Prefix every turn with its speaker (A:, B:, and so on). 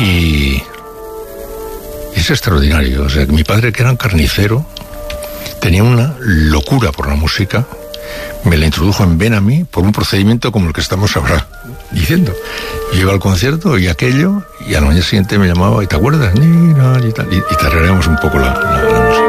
A: Y es extraordinario. O sea, que mi padre, que era un carnicero, tenía una locura por la música. Me la introdujo en ven a mí por un procedimiento como el que estamos ahora diciendo. Yo iba al concierto y aquello, y a la mañana siguiente me llamaba, ¿y te acuerdas? Y tarareamos un poco la música.